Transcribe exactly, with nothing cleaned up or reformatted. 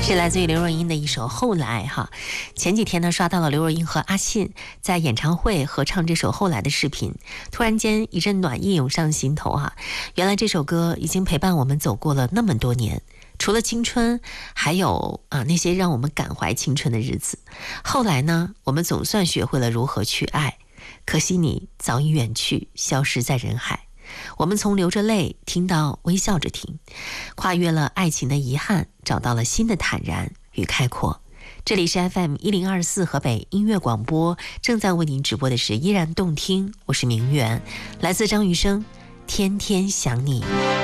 是来自于刘若英的一首《后来》哈。前几天呢，刷到了刘若英和阿信在演唱会合唱这首《后来》的视频，突然间一阵暖意涌上心头哈。原来这首歌已经陪伴我们走过了那么多年，除了青春，还有啊那些让我们感怀青春的日子。后来呢，我们总算学会了如何去爱，可惜你早已远去，消失在人海。我们从流着泪听到微笑着听，跨越了爱情的遗憾，找到了新的坦然与开阔。这里是 F M 一零二四河北音乐广播，正在为您直播的是依然动听，我是明媛，来自张雨生，天天想你。